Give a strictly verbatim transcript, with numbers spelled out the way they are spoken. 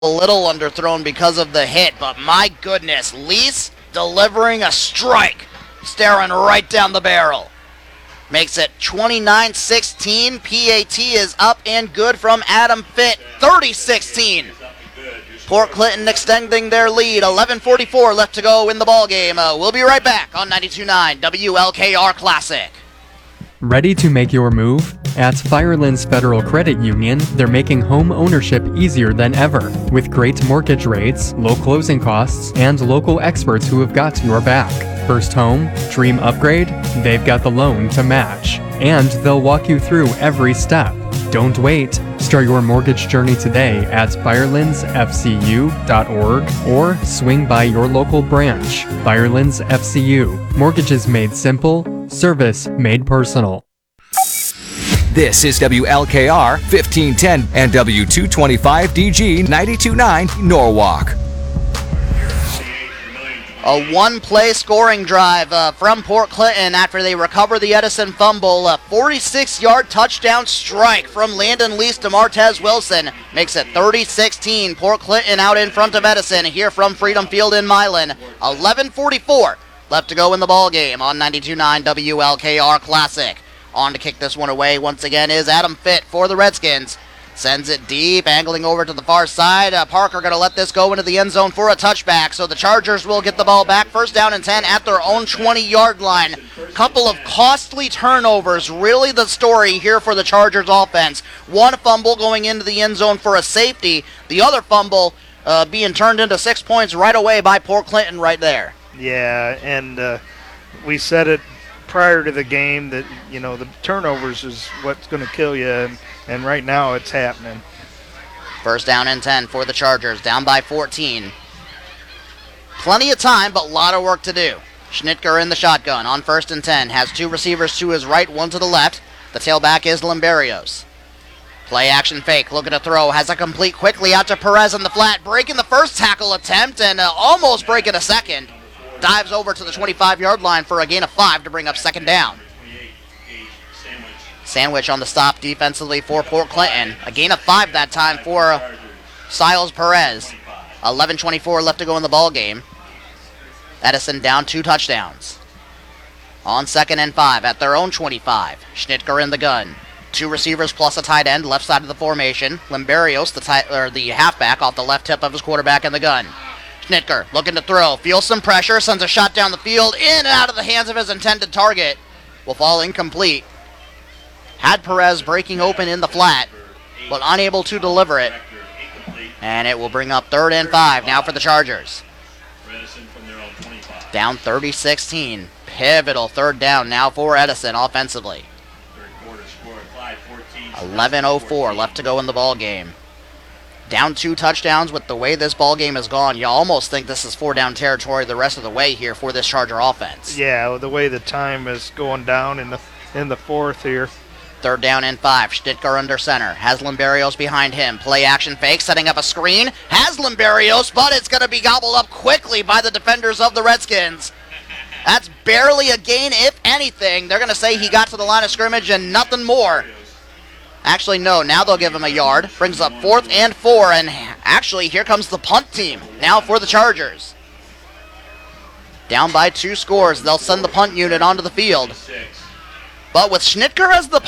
a little underthrown because of the hit, but my goodness, Lease delivering a strike, staring right down the barrel. Makes it twenty-nine sixteen. P A T is up and good from Adam Fitt, thirty sixteen. Port Clinton extending their lead, eleven forty-four left to go in the ballgame. Uh, we'll be right back on ninety-two point nine W L K R Classic. Ready to make your move? At Firelands Federal Credit Union, they're making home ownership easier than ever. With great mortgage rates, low closing costs, and local experts who have got your back. First home? Dream upgrade? They've got the loan to match. And they'll walk you through every step. Don't wait. Start your mortgage journey today at firelands f c u dot org or swing by your local branch. Firelands F C U. Mortgages made simple, service made personal. This is W L K R fifteen ten and W two twenty-five D G ninety-two point nine Norwalk. A one-play scoring drive uh, from Port Clinton after they recover the Edison fumble. A forty-six-yard touchdown strike from Landon Lease to Martez Wilson makes it thirty sixteen. Port Clinton out in front of Edison here from Freedom Field in Milan. eleven forty-four left to go in the ballgame on ninety-two point nine W L K R Classic. On to kick this one away once again is Adam Fitt for the Redskins. Sends it deep, angling over to the far side. Uh, Parker going to let this go into the end zone for a touchback, so the Chargers will get the ball back. First down and ten at their own twenty-yard line. Couple of costly turnovers, really the story here for the Chargers offense. One fumble going into the end zone for a safety. The other fumble uh, being turned into six points right away by Port Clinton right there. Yeah, and uh, we said it prior to the game that, you know, the turnovers is what's going to kill you, and, and right now it's happening. First down and ten for the Chargers, down by fourteen. Plenty of time, but a lot of work to do. Schnitker in the shotgun on first and ten, has two receivers to his right, one to the left. The tailback is Limberios. Play action fake, looking to throw, has a complete quickly out to Perez in the flat, breaking the first tackle attempt and uh, almost breaking a second. Dives over to the twenty-five-yard line for a gain of five to bring up second down. Sandwich on the stop defensively for Port Clinton. A gain of five that time for Siles Perez. eleven twenty-four left to go in the ball game. Edison down two touchdowns. On second and five at their own twenty-five. Schnitker in the gun. Two receivers plus a tight end left side of the formation. Limberios, the tight, or the halfback, off the left hip of his quarterback in the gun. Schnitker looking to throw, feels some pressure, sends a shot down the field, in and out of the hands of his intended target. Will fall incomplete. Had Perez breaking open in the flat, but unable to deliver it. And it will bring up third and five now for the Chargers. Down thirty sixteen. Pivotal third down now for Edison offensively. eleven oh four left to go in the ball game. Down two touchdowns with the way this ball game has gone. You almost think this is four down territory the rest of the way here for this Charger offense. Yeah, the way the time is going down in the in the fourth here. Third down and five. Schnitker under center. Has Limberios behind him. Play action fake, setting up a screen. Has Limberios, but it's going to be gobbled up quickly by the defenders of the Redskins. That's barely a gain, if anything. They're going to say he got to the line of scrimmage and nothing more. Actually, no, now they'll give him a yard. Brings up fourth and four, and actually, here comes the punt team now for the Chargers. Down by two scores, they'll send the punt unit onto the field. But with Schnitker as the